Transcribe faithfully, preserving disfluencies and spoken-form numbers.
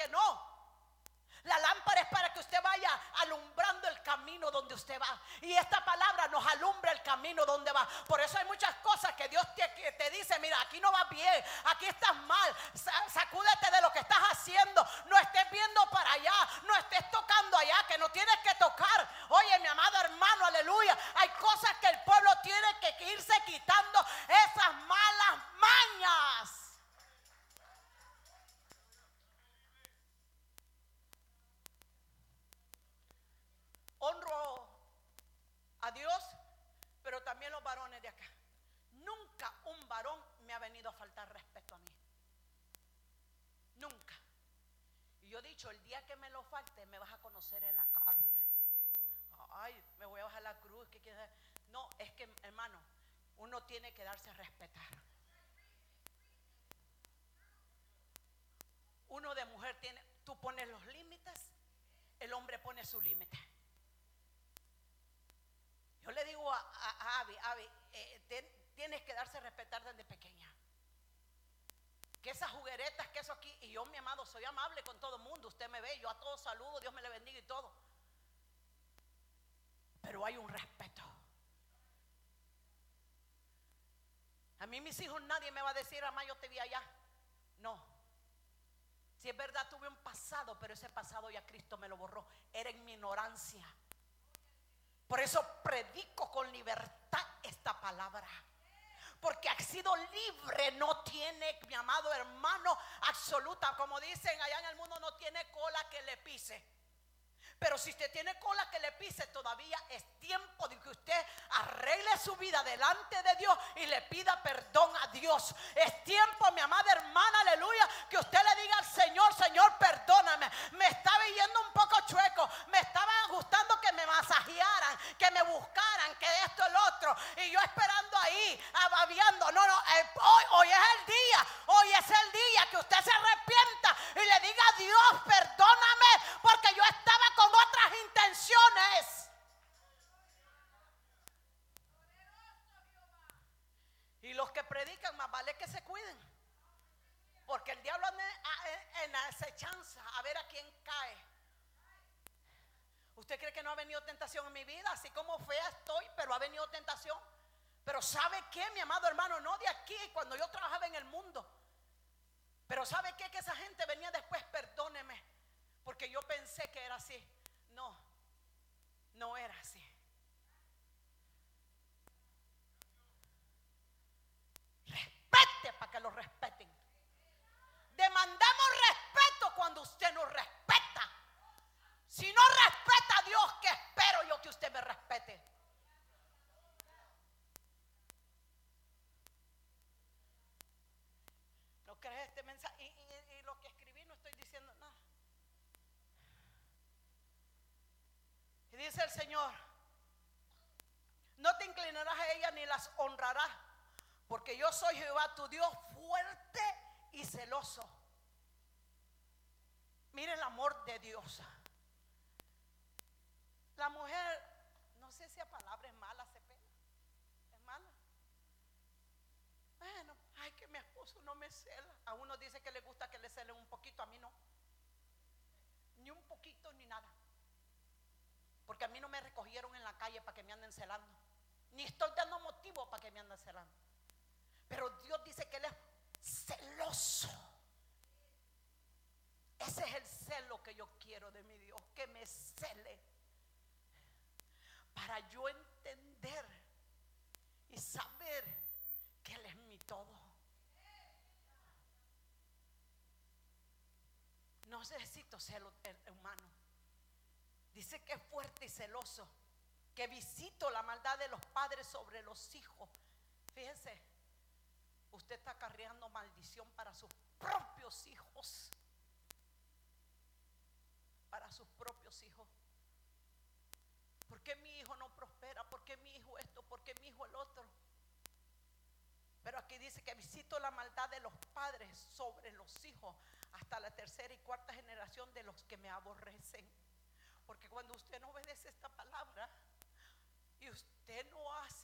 que no. La lámpara es para que usted vaya alumbrando el camino donde usted va. Y esta palabra nos alumbra el camino donde va. Por eso hay muchas cosas que Dios te, que te dice: mira, aquí no vas bien, aquí estás mal, sacúdete de lo que estás haciendo. No estés viendo para allá, no estés tocando allá, que no tienes que tocar. Oye, mi amado hermano, aleluya. Hay cosas que el pueblo tiene que irse quitando, esas malas mañas. Honro a Dios, pero también los varones de acá. Nunca un varón me ha venido a faltar respeto a mí. Nunca. Y yo he dicho: el día que me lo falte, me vas a conocer en la carne. Ay, me voy a bajar la cruz. ¿Qué quieres? No, es que, hermano, uno tiene que darse a respetar. Uno de mujer tiene, tú pones los límites, el hombre pone su límite. Yo le digo a, a, a Abby, Abby, eh, ten, tienes que darse a respetar desde pequeña. Que esas jugueretas, que eso aquí, y yo, mi amado, soy amable con todo el mundo. Usted me ve, yo a todos saludo, Dios me le bendiga y todo. Pero hay un respeto. A mí mis hijos nadie me va a decir: mamá, yo te vi allá. No. Si es verdad, tuve un pasado, pero ese pasado ya Cristo me lo borró. Era en mi ignorancia. Por eso predico con libertad esta palabra. Porque ha sido libre, no tiene, mi amado hermano, absoluta. Como dicen allá en el mundo, no tiene cola que le pise. Pero si usted tiene cola que le pise, todavía es tiempo de que usted arregle su vida delante de Dios y le pida perdón a Dios. Es tiempo, mi amada hermana, aleluya, que usted le diga al Señor: Señor, perdóname, me estaba yendo un poco chueco, me estaba gustando que me masajearan, que me buscaran, que esto, el otro, y yo esperando ahí, ababiando. No, no, eh, hoy, hoy es el día, hoy es el día que usted se arrepienta y le diga a Dios: perdóname, porque yo estaba con otras intenciones. Y los que predican, más vale que se cuiden, porque el diablo anda en acechanza a ver a quién cae. ¿Usted cree que no ha venido tentación en mi vida? Así como fea estoy, pero ha venido tentación. Pero ¿sabe qué, mi amado hermano? No de aquí, cuando yo trabajaba en el mundo. Pero ¿sabe qué? Que esa gente venía después: perdóneme, porque yo pensé que era así. No, no era así. Respete para que lo respeten. Demandamos respeto cuando usted nos respeta. Si no respeta a Dios, ¿qué espero yo que usted me respete? ¿No crees este mensaje? Y, y, y lo que escribí no estoy diciendo nada. Y dice el Señor: no te inclinarás a ellas ni las honrarás, porque yo soy Jehová tu Dios, fuerte y celoso. Mire el amor de Dios. La mujer, no sé si la palabra es mala, se pena. Es mala. Bueno, ay, que mi esposo no me cela. A uno dice que le gusta que le celen un poquito, a mí no. Ni un poquito ni nada. Porque a mí no me recogieron en la calle para que me anden celando. Ni estoy dando motivo para que me anden celando. Pero Dios dice que Él es celoso. Ese es el celo que yo quiero de mi Dios, que me cele. Para yo entender y saber que Él es mi todo. No necesito celo humano. Dice que es fuerte y celoso, que visito la maldad de los padres sobre los hijos. Fíjese, usted está acarreando maldición para sus propios hijos. Para sus propios hijos. ¿Por qué mi hijo no prospera? ¿Por qué mi hijo esto? ¿Por qué mi hijo el otro? Pero aquí dice que visito la maldad de los padres sobre los hijos, hasta la tercera y cuarta generación de los que me aborrecen. Porque cuando usted no obedece esta palabra y usted no hace